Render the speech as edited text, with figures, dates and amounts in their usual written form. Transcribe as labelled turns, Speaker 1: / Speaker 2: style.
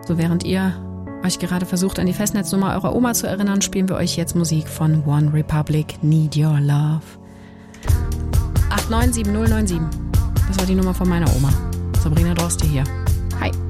Speaker 1: So während ihr euch gerade versucht, an die Festnetznummer eurer Oma zu erinnern, spielen wir euch jetzt Musik von One Republic, Need Your Love. 897097. Das war die Nummer von meiner Oma. Sabrina Droste hier. Hi.